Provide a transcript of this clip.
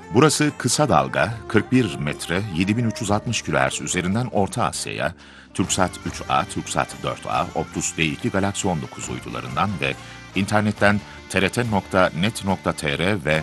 Burası kısa dalga 41 metre 7360 kHz üzerinden Orta Asya'ya, Türksat 3A, Türksat 4A, Optus D2 Galaxy 19 uydularından ve internetten trt.net.tr ve